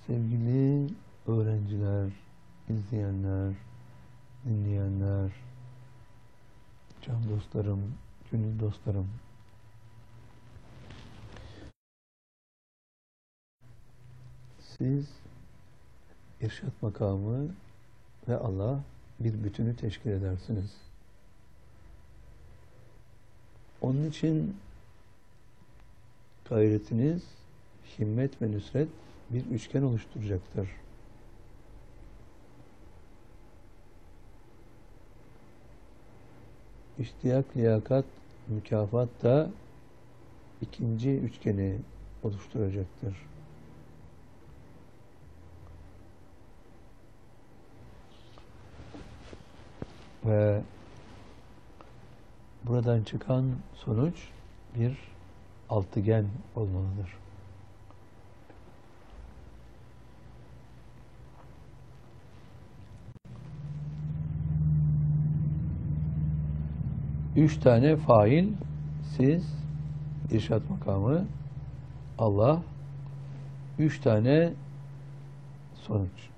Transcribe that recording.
Sevgili öğrenciler, izleyenler, dinleyenler, can dostlarım, gönül dostlarım. Siz irşad makamı ve Allah bir bütünü teşkil edersiniz. Onun için gayretiniz, himmet ve nüsret bir üçgen oluşturacaktır. İştiyak, liyakat, mükafat da ikinci üçgeni oluşturacaktır. Ve buradan çıkan sonuç bir altıgen olmalıdır. Üç tane fail, siz, irşad makamı, Allah, üç tane sonuç.